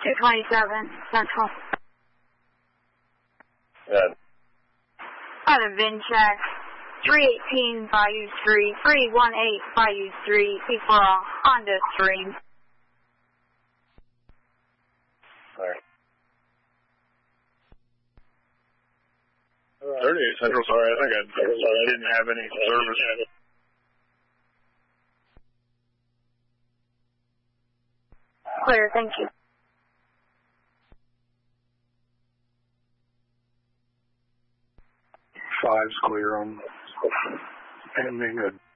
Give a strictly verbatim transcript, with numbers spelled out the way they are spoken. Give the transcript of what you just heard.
two twenty-seven, Central. Good. Out of VinCheck, three eighteen, Bayou three, three one eight, Bayou three, before a Honda Stream. Sorry. thirty-eight Central, sorry, I think I, sorry, I didn't have any service. Clear, thank you. Five's clear on ending good.